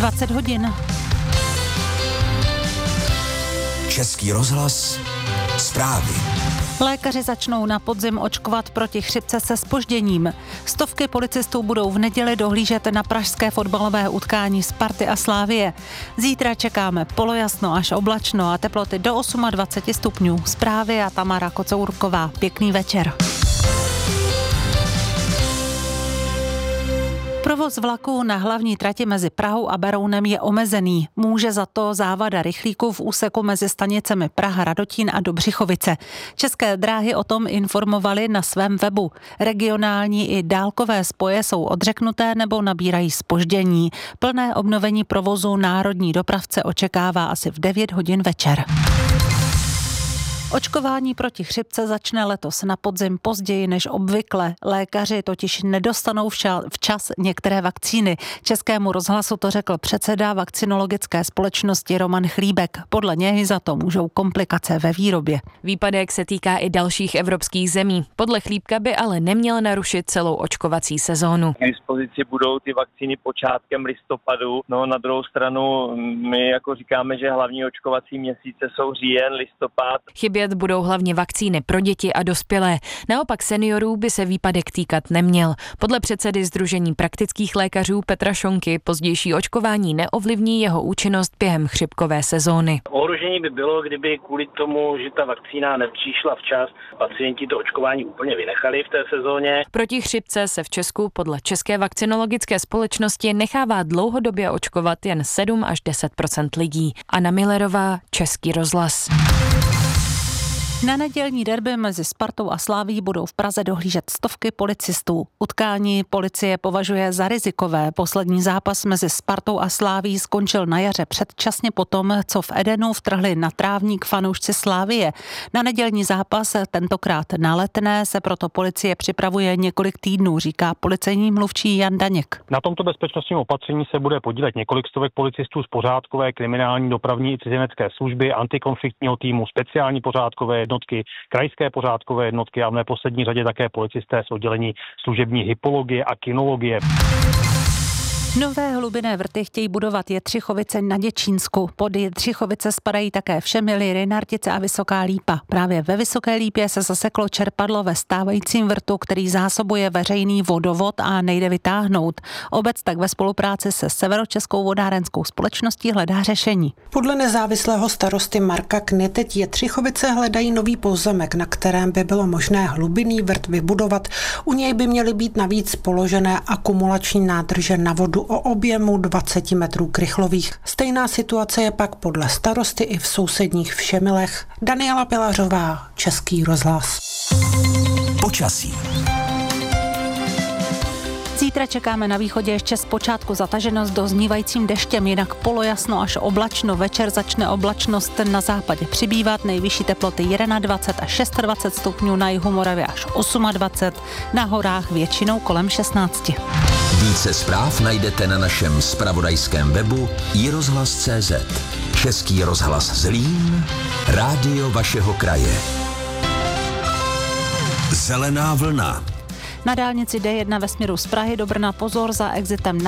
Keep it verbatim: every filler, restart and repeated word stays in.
dvacet hodin. Český rozhlas, zprávy. Lékaři začnou na podzim očkovat proti chřipce se zpožděním. Stovky policistů budou v neděli dohlížet na pražské fotbalové utkání Sparty a Slavie. Zítra čekáme polojasno až oblačno a teploty do dvacet osm stupňů. Zprávy a Tamara Kocourková. Pěkný večer. Provoz vlaků na hlavní trati mezi Prahou a Berounem je omezený. Může za to závada rychlíků v úseku mezi stanicemi Praha, Radotín a Dobřichovice. České dráhy o tom informovaly na svém webu. Regionální i dálkové spoje jsou odřeknuté nebo nabírají zpoždění. Plné obnovení provozu národní dopravce očekává asi v devět hodin večer. Očkování proti chřipce začne letos na podzim později než obvykle. Lékaři totiž nedostanou včas některé vakcíny. Českému rozhlasu to řekl předseda vakcinologické společnosti Roman Chlíbek. Podle něj za to můžou komplikace ve výrobě. Výpadek se týká i dalších evropských zemí. Podle Chlíbka by ale neměl narušit celou očkovací sezónu. K dispozici budou ty vakcíny počátkem listopadu. No na druhou stranu my jako říkáme, že hlavní očkovací měsíce jsou říjen, listopad. Chybě budou hlavně vakcíny pro děti a dospělé. Naopak seniorů by se výpadek týkat neměl. Podle předsedy Sdružení praktických lékařů Petra Šonky pozdější očkování neovlivní jeho účinnost během chřipkové sezóny. Ohrožení by bylo, kdyby kvůli tomu, že ta vakcína nepřišla včas, pacienti to očkování úplně vynechali v té sezóně. Proti chřipce se v Česku podle České vakcinologické společnosti nechává dlouhodobě očkovat jen sedm až deset procent lidí. Anna Millerová, Český rozhlas. Na nedělní derby mezi Spartou a Slavií budou v Praze dohlížet stovky policistů. Utkání policie považuje za rizikové. Poslední zápas mezi Spartou a Slavií skončil na jaře předčasně potom, co v Edenu vtrhli na trávník fanoušci Slavie. Na nedělní zápas, tentokrát na Letné, se proto policie připravuje několik týdnů, říká policejní mluvčí Jan Daněk. Na tomto bezpečnostním opatření se bude podílet několik stovek policistů z pořádkové, kriminální, dopravní i cizinecké služby, antikonfliktního týmu, speciální pořádkové jednotky, krajské pořádkové jednotky a v neposlední řadě také policisté z oddělení služební hypologie a kinologie. Nové hlubinné vrty chtějí budovat Jetřichovice na Děčínsku. Pod Jetřichovice spadají také Všemily, Rynartice a Vysoká Lípa. Právě ve Vysoké Lípě se zaseklo čerpadlo ve stávajícím vrtu, který zásobuje veřejný vodovod a nejde vytáhnout. Obec tak ve spolupráci se Severočeskou vodárenskou společností hledá řešení. Podle nezávislého starosty Marka Kny teď Jetřichovice hledají nový pozemek, na kterém by bylo možné hlubinný vrt vybudovat. U něj by měly být navíc položené akumulační nádrže na vodu o objemu dvacet metrů krychlových. Stejná situace je pak podle starosty i v sousedních Všemilech. Daniela Pilařová, Český rozhlas. Počasí. Zítra čekáme na východě ještě zpočátku zataženo s doznívajícím deštěm, jinak polojasno až oblačno. Večer začne oblačnost na západě přibývat, nejvyšší teploty dvacet jedna až dvacet šest stupňů, na jihu Moravy až dvacet osm, na horách většinou kolem šestnáct. Více zpráv najdete na našem zpravodajském webu i rozhlas tečka cé zet. Český rozhlas Zlín, rádio vašeho kraje. Zelená vlna. Na dálnici D jedna ve směru z Prahy do Brna pozor za exitem na